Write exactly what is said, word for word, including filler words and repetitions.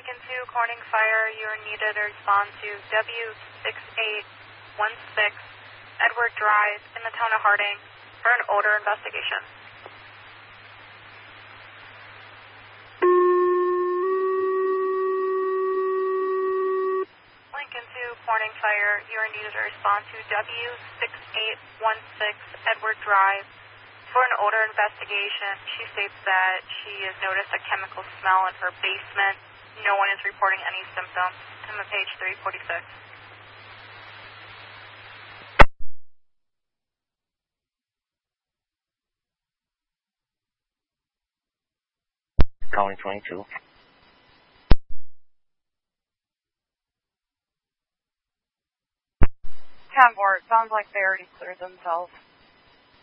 Lincoln two, Corning Fire, you are needed to respond to W six eight one six Edward Drive in the town of Harding for an odor investigation. Lincoln two, Corning Fire, you are needed to respond to W six eight one six Edward Drive for an odor investigation. She states that she has noticed a chemical smell in her basement. No one is reporting any symptoms. I'm on page three forty-six. Calling twenty-two. ten four, it sounds like they already cleared themselves.